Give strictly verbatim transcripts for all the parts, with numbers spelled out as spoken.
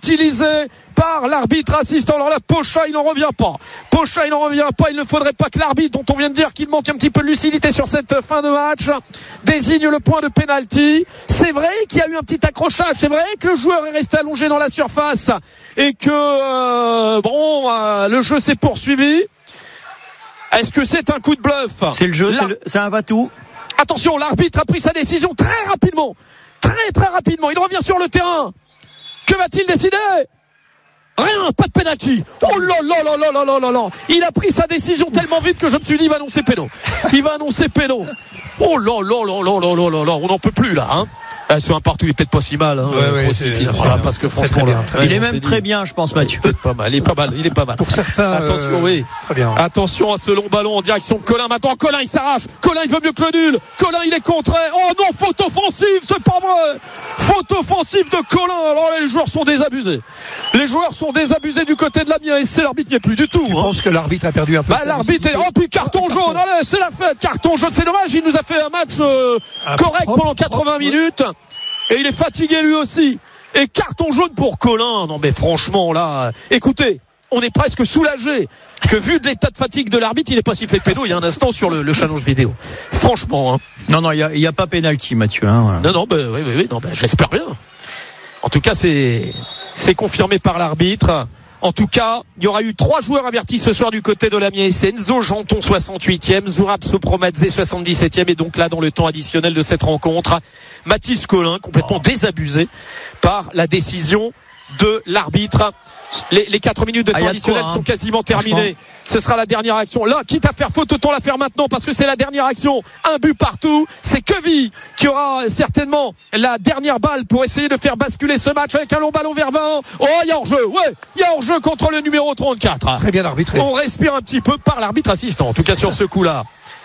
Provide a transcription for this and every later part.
utilisé par l'arbitre assistant. Alors là, Pocha, il n'en revient pas. Pocha, il n'en revient pas. Il ne faudrait pas que l'arbitre, dont on vient de dire qu'il manque un petit peu de lucidité sur cette fin de match, désigne le point de pénalty. C'est vrai qu'il y a eu un petit accrochage. C'est vrai que le joueur est resté allongé dans la surface et que euh, bon, euh, le jeu s'est poursuivi. Est-ce que c'est un coup de bluff? C'est le jeu, c'est, le, c'est un va-tout. Attention, l'arbitre a pris sa décision très rapidement. Très très rapidement. Il revient sur le terrain. Que va-t-il décider? Rien, pas de pénalty. Oh là là là là là là là là. Il a pris sa décision tellement vite que je me suis dit il va annoncer péno. Il va annoncer péno. Oh là là là là là là là là. On n'en peut plus là, hein. Eh, sur un partout, il est peut-être pas si mal, hein. Ouais, ouais, c'est, voilà, parce que franchement, très, très là, bien, il est même très bien, je pense, Mathieu. Il est pas mal, il est pas mal, il est pas mal. Pour certains, attention, euh, oui. Très bien. Attention à ce long ballon en direction de Colin. Maintenant, Colin, il s'arrache. Colin, il veut mieux que le nul. Colin, il est contré. Oh non, faute offensive, c'est pas vrai. Faute offensive de Colin. Alors là, les joueurs sont désabusés. Les joueurs sont désabusés du côté de l'Amiens et c'est l'arbitre n'y est plus du tout. Je hein. pense que l'arbitre a perdu un peu. Bah, l'arbitre est, oh, puis carton jaune. Allez, c'est la fête. Carton jaune. C'est dommage. Il nous a fait un match, euh, ah, correct propre, pendant quatre-vingts propre, minutes. Et il est fatigué lui aussi. Et carton jaune pour Colin. Non mais franchement là, écoutez, on est presque soulagé que vu de l'état de fatigue de l'arbitre, il n'est pas sifflé de péno il y a un instant sur le, le challenge vidéo. Franchement. Hein. Non, non, il n'y a, a pas pénalty, Mathieu. Hein, voilà. Non, non, bah, oui, oui, oui, non, bah, j'espère bien. En tout cas, c'est, c'est confirmé par l'arbitre. En tout cas, il y aura eu trois joueurs avertis ce soir du côté de l'Amiens S C. Enzo Janton, soixante-huitième, Zourab Sopromadze, soixante-dix-septième, et donc là, dans le temps additionnel de cette rencontre, Mathis Colin, complètement désabusé par la décision de l'arbitre. Les, les quatre minutes de temps ah, additionnel quoi, hein. sont quasiment terminées. Ce sera la dernière action. Là, quitte à faire faute, autant la faire maintenant parce que c'est la dernière action. Un but partout. C'est Queville qui aura certainement la dernière balle pour essayer de faire basculer ce match avec un long ballon vers vingt. Oh, il y a hors-jeu. Ouais, il y a hors-jeu contre le numéro trente-quatre. Très bien arbitré. On respire un petit peu par l'arbitre assistant, en tout cas sur ce coup-là.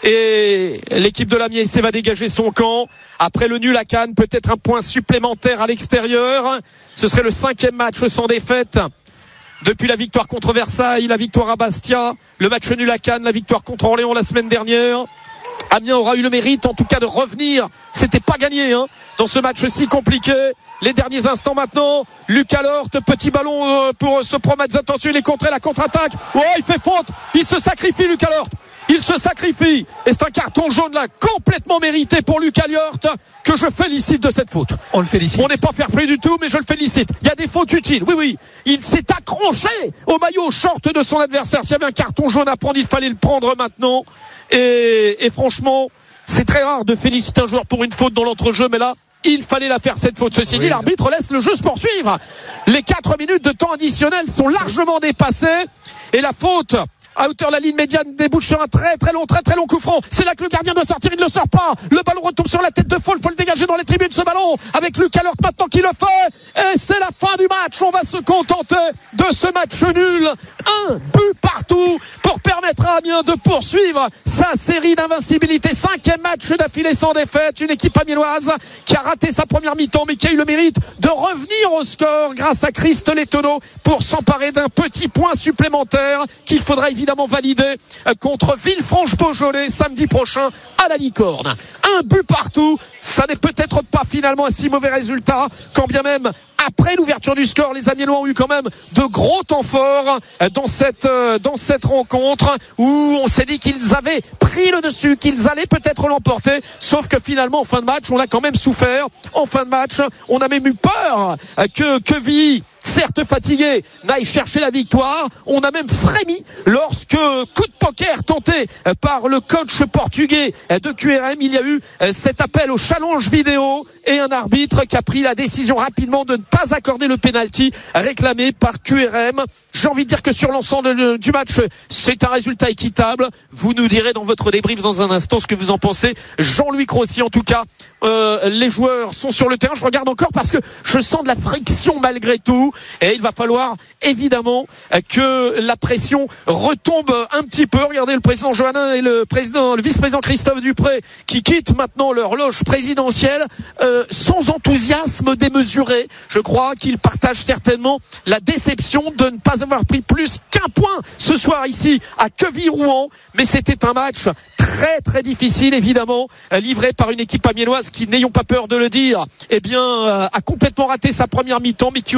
Et l'équipe de l'Amiens S C va dégager son camp. Après le nul à Cannes, peut-être un point supplémentaire à l'extérieur. Ce serait le cinquième match sans défaite. Depuis la victoire contre Versailles, la victoire à Bastia, le match nul à Cannes, la victoire contre Orléans la semaine dernière. Amiens aura eu le mérite en tout cas de revenir. C'était pas gagné hein, dans ce match si compliqué. Les derniers instants maintenant. Lucas Lort, petit ballon euh, pour se promettre. Attention, il est contré, la contre-attaque. Oh, il fait faute. Il se sacrifie Lucas Lort. Il se sacrifie. Et c'est un carton jaune là complètement mérité pour Lucas Lort que je félicite de cette faute. On le félicite. On n'est pas fair play du tout, mais je le félicite. Il y a des fautes utiles. Oui, oui. Il s'est accroché au maillot short de son adversaire. S'il y avait un carton jaune à prendre, il fallait le prendre maintenant. Et, et franchement, c'est très rare de féliciter un joueur pour une faute dans l'entrejeu, mais là, il fallait la faire cette faute. Ceci oui. dit, l'arbitre laisse le jeu se poursuivre. Les quatre minutes de temps additionnel sont largement dépassées. Et la faute à hauteur de la ligne médiane débouche sur un très très long, très très long coup franc. C'est là que le gardien doit sortir, il ne le sort pas. Le ballon retombe sur la tête de Fall, faut le dégager dans les tribunes ce ballon avec Lucas Lort maintenant qui le fait. Et c'est la fin du match. On va se contenter de ce match nul. Un but partout pour permettre à Amiens de poursuivre sa série d'invincibilité. Cinquième match d'affilée sans défaite. Une équipe amiénoise qui a raté sa première mi-temps mais qui a eu le mérite de revenir au score grâce à Christ Letourneau pour s'emparer d'un petit point supplémentaire qu'il faudra évidemment évidemment validé contre Villefranche-Beaujolais samedi prochain à la Licorne. Un but partout, ça n'est peut-être pas finalement un si mauvais résultat, quand bien même après l'ouverture du score, les Amiénois ont eu quand même de gros temps forts dans cette, dans cette rencontre où on s'est dit qu'ils avaient pris le dessus, qu'ils allaient peut-être l'emporter, sauf que finalement en fin de match, on a quand même souffert. En fin de match, on a même eu peur que Queville, certes fatigué, n'aille chercher la victoire. On a même frémi lorsque, coup de poker tenté par le coach portugais de Q R M, il y a eu cet appel au challenge vidéo et un arbitre qui a pris la décision rapidement de ne pas accorder le penalty réclamé par Q R M. J'ai envie de dire que sur l'ensemble du match, c'est un résultat équitable. Vous nous direz dans votre débrief dans un instant ce que vous en pensez. Jean-Louis Crossi, en tout cas, euh, les joueurs sont sur le terrain. Je regarde encore parce que je sens de la friction malgré tout. Et il va falloir évidemment que la pression retombe un petit peu. Regardez le président Johannin et le président, le vice-président Christophe Dupré qui quittent maintenant leur loge présidentielle euh, sans enthousiasme démesuré. Je crois qu'ils partagent certainement la déception de ne pas avoir pris plus qu'un point ce soir ici à Queville-Rouen. Mais c'était un match très très difficile évidemment, livré par une équipe amiénoise qui, n'ayons pas peur de le dire, eh bien euh, a complètement raté sa première mi-temps mais qui aura eu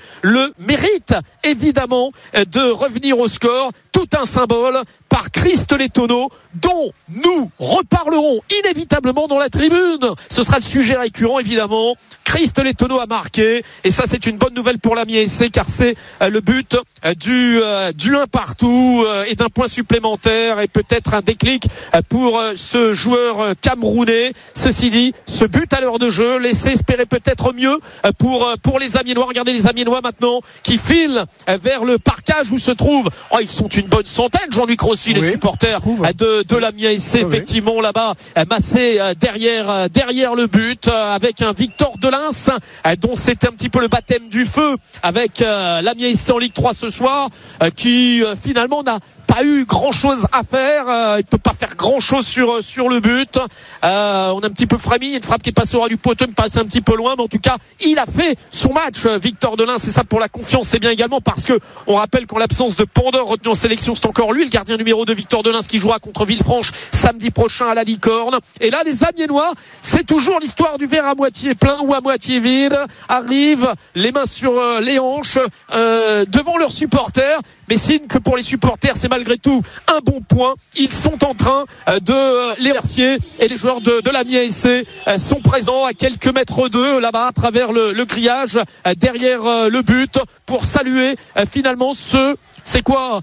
le mérite évidemment de revenir au score. Tout un symbole par Christ Lettono, dont nous reparlerons inévitablement dans la tribune. Ce sera le sujet récurrent évidemment. Christ Lettono a marqué, et ça c'est une bonne nouvelle pour l'Amiens S C, car c'est euh, le but euh, du, euh, du un partout euh, et d'un point supplémentaire, et peut-être un déclic euh, pour euh, ce joueur euh, camerounais. Ceci dit, ce but à l'heure de jeu laissait espérer peut-être mieux euh, pour, euh, pour les Amiénois. Regardez les Amiénois maintenant qui filent euh, vers le parcage où se trouvent, oh, ils sont une bonne centaine, Jean-Luc Rossi, oui, les supporters euh, de, de l'Amiens S C, oui, effectivement là-bas euh, massés euh, derrière, euh, derrière le but, euh, avec un Victor Delins euh, dont c'était un petit peu le baptême du feu avec euh, l'Amiens S C en Ligue trois ce soir, euh, qui euh, finalement n'a pas eu grand chose à faire, euh, il peut pas faire grand chose sur sur le but. Euh, on a un petit peu frémi, une frappe qui est passée au ras du poteau, me passait un petit peu loin, mais en tout cas il a fait son match, Victor Delins. C'est ça pour la confiance, c'est bien également parce que on rappelle qu'en l'absence de Pandore retenu en sélection, c'est encore lui le gardien numéro deux, Victor Delins, qui jouera contre Villefranche samedi prochain à la Licorne. Et là les Amiénois, c'est toujours l'histoire du verre à moitié plein ou à moitié vide, arrivent les mains sur euh, les hanches euh, devant leurs supporters, mais signe que pour les supporters c'est malgré tout un bon point. Ils sont en train de les remercier, et les joueurs de, de l'Amiens S C sont présents à quelques mètres d'eux là-bas à travers le, le grillage derrière le but pour saluer finalement ce, c'est quoi,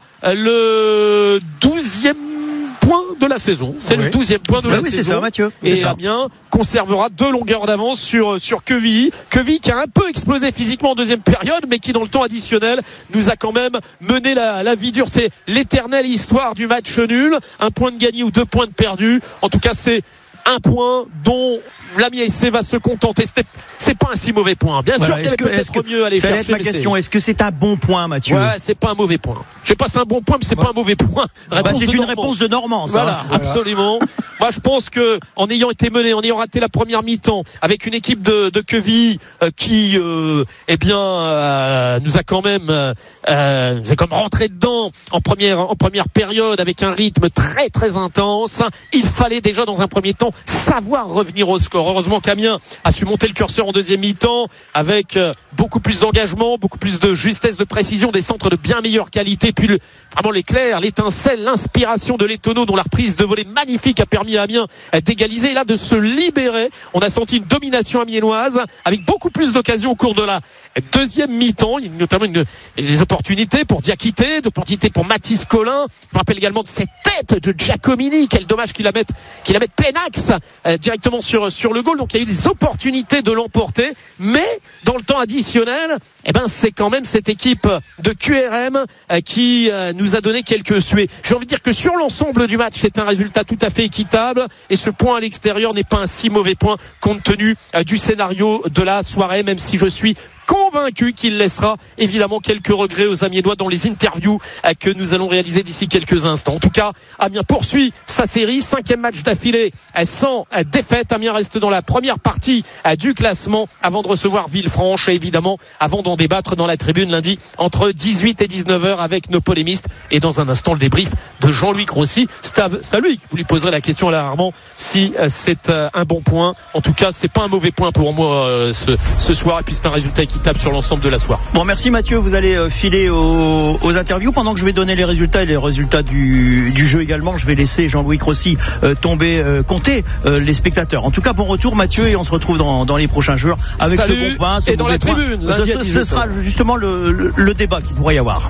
le douzième point de la saison. C'est oui. le douzième point de oui, la oui, saison. C'est ça, Mathieu. Et c'est Amiens conservera deux longueurs d'avance sur, sur Quevilly. Quevilly qui a un peu explosé physiquement en deuxième période, mais qui dans le temps additionnel nous a quand même mené la, la vie dure. C'est l'éternelle histoire du match nul. Un point de gagné ou deux points de perdu. En tout cas, c'est un point dont l'Amiens S C va se contenter. C'est, c'est pas un si mauvais point. Bien voilà, sûr qu'il y avait peut-être mieux à aller chercher. Ça va être ma question. Est-ce que c'est un bon point, Mathieu? Ouais, c'est pas un mauvais point. Je sais pas si c'est un bon point, mais c'est ouais. pas un mauvais point. Bah, c'est une Normand. réponse de Normand, ça. Voilà, voilà. Absolument. Moi, je pense que, en ayant été mené, en ayant raté la première mi-temps, avec une équipe de, de Quevilly euh, qui, euh, eh bien, euh, nous a quand même, euh, nous a quand même rentré dedans en première, en première période avec un rythme très très intense. Il fallait déjà dans un premier temps savoir revenir au score. Heureusement qu'Amiens a su monter le curseur en deuxième mi-temps avec euh, beaucoup plus d'engagement, beaucoup plus de justesse, de précision, des centres de bien meilleure qualité, puis le, vraiment l'éclair, l'étincelle, l'inspiration de Lettono, dont la reprise de volée magnifique a permis à Amiens d'égaliser et là de se libérer. On a senti une domination amiénoise avec beaucoup plus d'occasions au cours de la deuxième mi-temps. Il y a notamment une, des opportunités pour Diakité, d'opportunités pour Mathis Collin. Je me rappelle également de cette tête de Giacomini. Quel dommage qu'il la mette, qu'il la mette plein axe euh, directement sur, sur le goal. Donc il y a eu des opportunités de l'emporter, mais dans le temps additionnel, eh ben, c'est quand même cette équipe de Q R M euh, qui euh, nous a donné quelques suées. J'ai envie de dire que sur l'ensemble du match, c'est un résultat tout à fait équitable, et ce point à l'extérieur n'est pas un si mauvais point compte tenu euh, du scénario de la soirée, même si je suis convaincu qu'il laissera évidemment quelques regrets aux Amiénois dans les interviews que nous allons réaliser d'ici quelques instants. En tout cas, Amiens poursuit sa série, cinquième match d'affilée sans défaite. Amiens reste dans la première partie du classement avant de recevoir Villefranche, et évidemment avant d'en débattre dans la tribune lundi entre dix-huit et dix-neuf heures avec nos polémistes. Et dans un instant, le débrief de Jean-Louis Rossi. C'est à lui que vous lui poserez la question là, Armand, si c'est un bon point. En tout cas, c'est pas un mauvais point pour moi ce, ce soir, et puis c'est un résultat équitable sur l'ensemble de la soirée. Bon, merci Mathieu, vous allez euh, filer aux, aux interviews pendant que je vais donner les résultats et les résultats du, du jeu également. Je vais laisser Jean-Louis Rossi euh, tomber, euh, compter euh, les spectateurs. En tout cas, bon retour Mathieu, et on se retrouve dans, dans les prochains jours avec Salut, ce bon point, ce et dans la tribune. Ce, ce, ce sera justement le, le, le débat qu'il pourrait y avoir.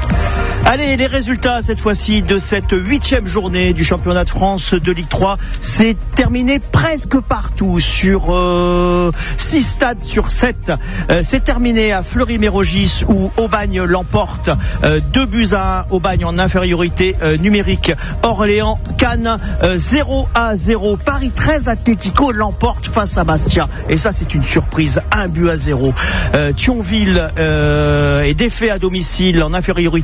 Allez, les résultats cette fois-ci de cette huitième journée du championnat de France de Ligue trois. C'est terminé presque partout sur euh, six stades sur sept. Euh, c'est terminé à Fleury-Mérogis où Aubagne l'emporte euh, deux buts à un. Aubagne en infériorité euh, numérique. Orléans, Cannes euh, zéro à zéro. Paris treize Atlético l'emporte face à Bastia. Et ça, c'est une surprise. un but à zéro. Euh, Thionville euh, est défait à domicile en infériorité numérique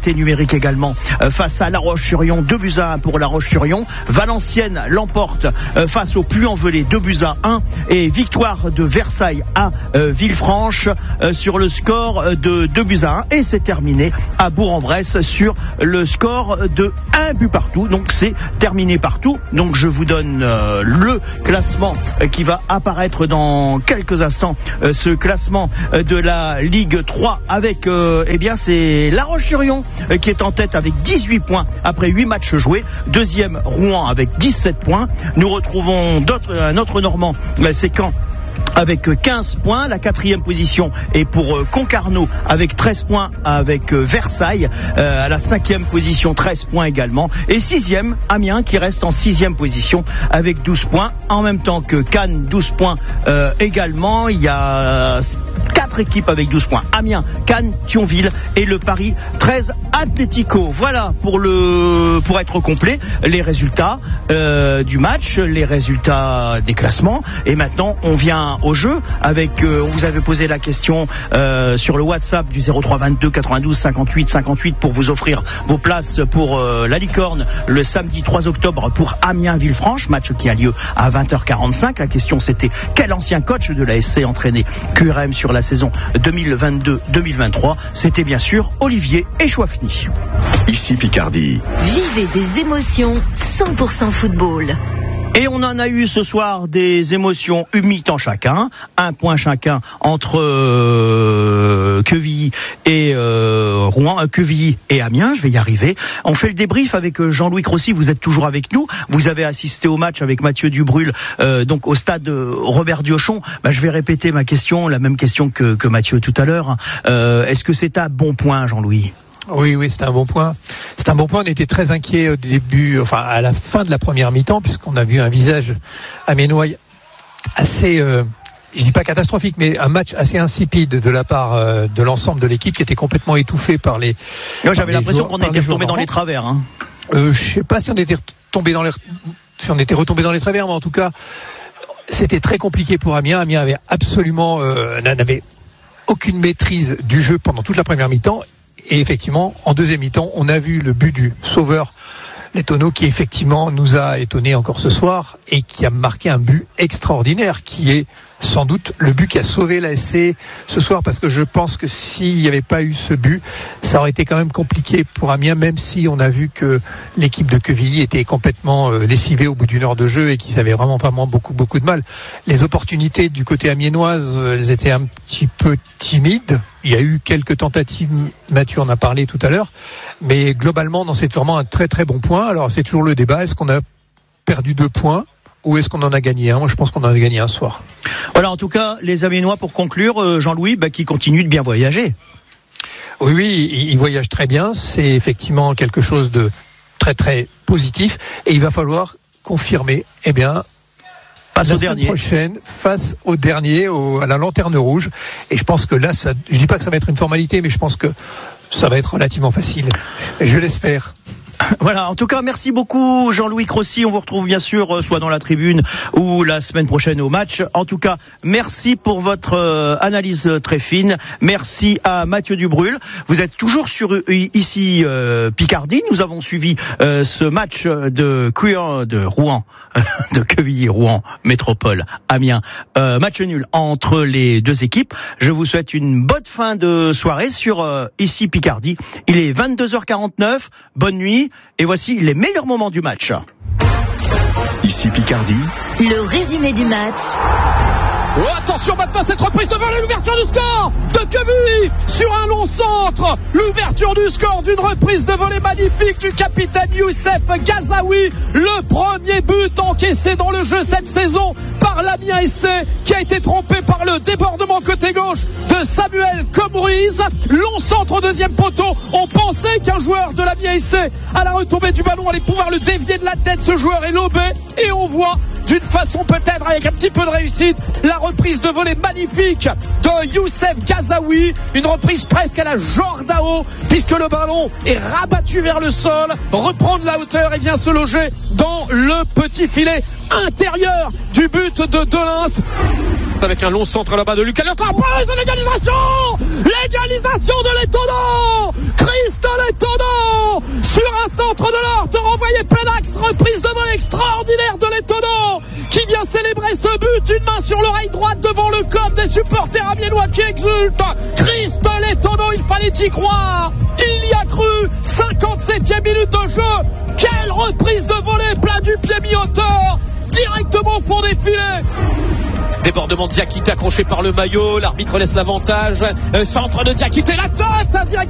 Cédric également euh, face à La Roche-sur-Yon, deux buts à un pour La Roche-sur-Yon. Valenciennes l'emporte euh, face au Puy-en-Velay, deux buts à un, et victoire de Versailles à euh, Villefranche euh, sur le score de deux buts à un, et c'est terminé à Bourg-en-Bresse sur le score de un but partout. Donc c'est terminé partout. Donc je vous donne euh, le classement euh, qui va apparaître dans quelques instants, euh, ce classement euh, de la Ligue trois avec euh, eh bien c'est La Roche-sur-Yon euh, qui est en tête avec dix-huit points après huit matchs joués. Deuxième, Rouen avec dix-sept points. Nous retrouvons d'autres, un autre Normand, c'est Caen, avec quinze points. La quatrième position est pour Concarneau avec treize points avec Versailles. Euh, à la cinquième position, treize points également. Et sixième, Amiens qui reste en sixième position avec douze points. En même temps que Cannes, douze points euh, également. Il y a quatre équipes avec douze points. Amiens, Cannes, Thionville et le Paris treize Atlético. Voilà pour le pour être complet les résultats euh, du match, les résultats des classements. Et maintenant, on vient au jeu avec, euh, on vous avait posé la question euh, sur le WhatsApp du zéro trois vingt-deux quatre-vingt-douze cinquante-huit cinquante-huit pour vous offrir vos places pour euh, la Licorne le samedi trois octobre pour Amiens-Villefranche, match qui a lieu à vingt heures quarante-cinq. La question c'était quel ancien coach de l'A S C entraîné Q R M sur la saison deux mille vingt-deux deux mille vingt-trois? C'était bien sûr Olivier Echouafny. Ici Picardie. Vivez des émotions cent pour cent football. Et on en a eu ce soir des émotions humides en chacun, un point chacun entre euh, Quevilly et euh, Rouen, euh, Quevilly et Amiens. Je vais y arriver. On fait le débrief avec Jean-Louis Crossi. Vous êtes toujours avec nous. Vous avez assisté au match avec Mathieu Dubrul, euh, donc au stade Robert Diochon. Bah, je vais répéter ma question, la même question que, que Mathieu tout à l'heure. Euh, est-ce que c'est un bon point, Jean-Louis ? Oui, oui, c'est un bon point. C'est un bon point. On était très inquiets au début, enfin à la fin de la première mi-temps, puisqu'on a vu un visage amiénois assez, euh, je dis pas catastrophique, mais un match assez insipide de la part euh, de l'ensemble de l'équipe qui était complètement étouffée par les. Moi, j'avais l'impression qu'on était retombé dans les travers. Hein. Euh, je sais pas si on était retombé dans les, si on était retombé dans les travers, mais en tout cas, c'était très compliqué pour Amiens. Amiens avait absolument, euh, n'avait aucune maîtrise du jeu pendant toute la première mi-temps. Et effectivement, en deuxième mi-temps, on a vu le but du sauveur Lettono qui effectivement nous a étonnés encore ce soir et qui a marqué un but extraordinaire qui est sans doute le but qui a sauvé l'A S C ce soir, parce que je pense que s'il n'y avait pas eu ce but, ça aurait été quand même compliqué pour Amiens, même si on a vu que l'équipe de Quevilly était complètement lessivée au bout d'une heure de jeu et qu'ils avaient vraiment vraiment beaucoup beaucoup de mal. Les opportunités du côté amiénoise, elles étaient un petit peu timides. Il y a eu quelques tentatives, Mathieu en a parlé tout à l'heure, mais globalement, non, c'est vraiment un très très bon point. Alors c'est toujours le débat, est-ce qu'on a perdu deux points ou est-ce qu'on en a gagné un ? Moi je pense qu'on en a gagné un ce soir. Voilà, en tout cas, les Amiénois, pour conclure, Jean-Louis, bah, qui continuent de bien voyager. Oui, oui, ils voyagent très bien, c'est effectivement quelque chose de très très positif, et il va falloir confirmer, eh bien, Face la au semaine dernier. prochaine, face au dernier, au, à la lanterne rouge. Et je pense que là, ça, je dis pas que ça va être une formalité, mais je pense que ça va être relativement facile. Et je l'espère. Voilà, en tout cas, merci beaucoup Jean-Louis Crossi. On vous retrouve bien sûr soit dans la tribune ou la semaine prochaine au match. En tout cas, merci pour votre euh, analyse très fine. Merci à Mathieu Dubrul. Vous êtes toujours sur ici euh, Picardie. Nous avons suivi euh, ce match de Cuyan de Rouen, de Quevilly, Rouen, Métropole, Amiens. Euh, match nul entre les deux équipes. Je vous souhaite une bonne fin de soirée sur euh, ici Picardie. Il est vingt-deux heures quarante-neuf. Bonne nuit. Et voici les meilleurs moments du match. Ici Picardie. Le résumé du match. Oh, attention maintenant cette reprise de volée, l'ouverture du score de Quevilly sur un long centre, l'ouverture du score d'une reprise de volée magnifique du capitaine Youssef Gazaoui, le premier but encaissé dans le jeu cette saison par l'Amiens S C qui a été trompé par le débordement côté gauche de Samuel Comruiz. Long centre au deuxième poteau, on pensait qu'un joueur de l'Amiens S C à la retombée du ballon allait pouvoir le dévier de la tête, ce joueur est lobé et on voit d'une façon peut-être avec un petit peu de réussite la reprise de volée magnifique de Youssef Gazaoui, une reprise presque à la Jordao puisque le ballon est rabattu vers le sol, reprend de la hauteur et vient se loger dans le petit filet intérieur du but de Delins. Avec un long centre là-bas de Lucas Létonnant, l'égalisation l'égalisation de Lettono, Christophe Lettono même des supporters amiénois qui exultent. Christ l'étonnant, il fallait y croire. Il y a cru. cinquante-septième minute de jeu. Quelle reprise de volée, plat du pied mi-hauteur, directement au fond des filets. Débordement de Diakité accroché par le maillot. L'arbitre laisse l'avantage. Euh, centre de Diakité, la tête, direct.